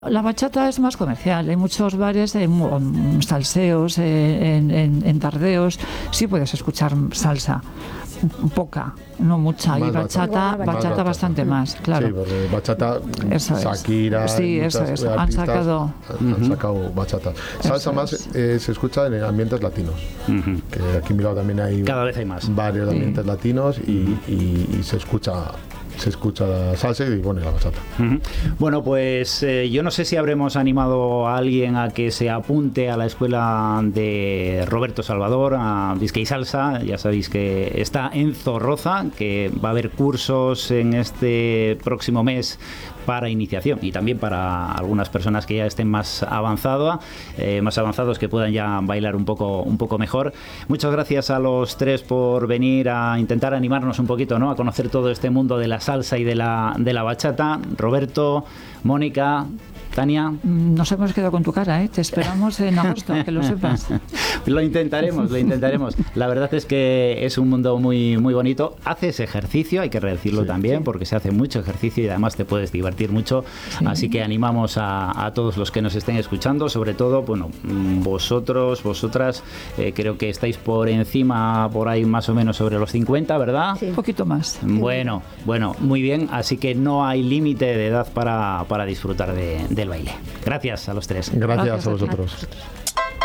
La bachata es más comercial, hay muchos bares, salseos, en tardeos, sí puedes escuchar salsa, poca, no mucha, y bachata bastante más, claro. Sí, porque bachata, eso Shakira, sí, eso es, han sacado bachata. Salsa más se escucha en ambientes latinos, que aquí en Bilbao también hay cada vez hay más varios ambientes latinos y se escucha la salsa y bueno, la bachata. Bueno, pues yo no sé si habremos animado a alguien a que se apunte a la escuela de Roberto Salvador, a Bizkai Salsa. Ya sabéis que está en Zorroza, que va a haber cursos en este próximo mes para iniciación y también para algunas personas que ya estén más avanzados que puedan ya bailar un poco mejor. Muchas gracias a los tres por venir a intentar animarnos un poquito, ¿no?, a conocer todo este mundo de la salsa y de la bachata. Roberto, Mónica, Tania. Nos hemos quedado con tu cara, ¿eh? Te esperamos en agosto, que lo sepas. Lo intentaremos. La verdad es que es un mundo muy, muy bonito. Haces ejercicio, hay que decirlo también, porque se hace mucho ejercicio y además te puedes divertir mucho. Sí. Así que animamos a todos los que nos estén escuchando, sobre todo, bueno, vosotras, creo que estáis por encima, por ahí más o menos sobre los 50, ¿verdad? Sí. Un poquito más. Bueno, muy bien. Así que no hay límite de edad para disfrutar del baile. Gracias a los tres. Gracias a vosotros.